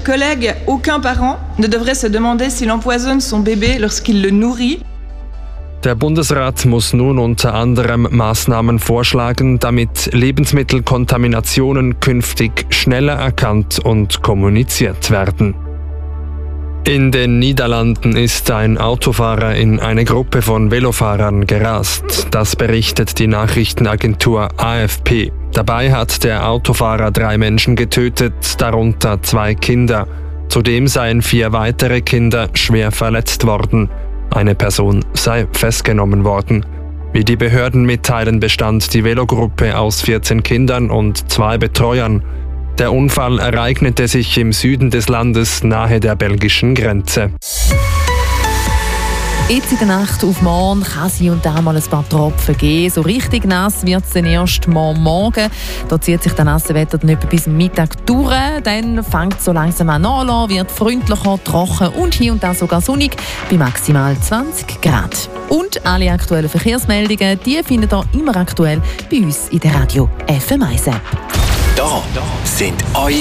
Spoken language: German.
Collègues, aucun parent ne devrait se demander s'il empoisonne son bébé lorsqu'il le nourrit. Der Bundesrat muss nun unter anderem Maßnahmen vorschlagen, damit Lebensmittelkontaminationen künftig schneller erkannt und kommuniziert werden. In den Niederlanden ist ein Autofahrer in eine Gruppe von Velofahrern gerast. Das berichtet die Nachrichtenagentur AFP. Dabei hat der Autofahrer 3 Menschen getötet, darunter 2 Kinder. Zudem seien 4 weitere Kinder schwer verletzt worden. Eine Person sei festgenommen worden. Wie die Behörden mitteilen, bestand die Velogruppe aus 14 Kindern und 2 Betreuern. Der Unfall ereignete sich im Süden des Landes nahe der belgischen Grenze. Jetzt in der Nacht auf morgen kann es hier und da mal ein paar Tropfen geben. So richtig nass wird es dann erst morgen. Da zieht sich das nasse Wetter dann etwa bis Mittag durch. Dann fängt es so langsam an an, wird freundlicher, trocken und hier und da sogar sonnig bei maximal 20 Grad. Und alle aktuellen Verkehrsmeldungen, die findet ihr immer aktuell bei uns in der Radio FM1 App. Da sind eure